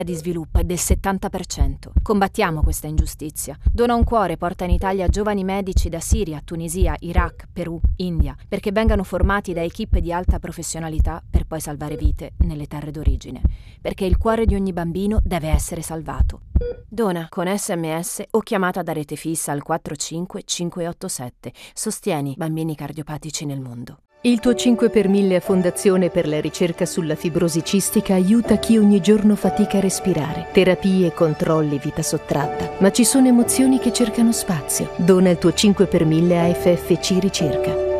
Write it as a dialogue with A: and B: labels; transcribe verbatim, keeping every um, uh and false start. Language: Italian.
A: di sviluppo è del settanta per cento. Combattiamo questa ingiustizia. Dona un cuore porta in Italia giovani medici da Siria, Tunisia, Iraq, Perù, India, perché vengano formati da equipe di alta professionalità per poi salvare vite nelle terre d'origine. Perché il cuore di ogni bambino deve essere salvato. Dona con sms o chiamata da rete fissa al quattro cinque cinque otto sette. Sostieni bambini cardiopatici nel mondo.
B: Il tuo cinque per mille a Fondazione per la ricerca sulla fibrosi cistica aiuta chi ogni giorno fatica a respirare. Terapie, controlli, vita sottratta. Ma ci sono emozioni che cercano spazio. Dona il tuo cinque per mille a F F C Ricerca.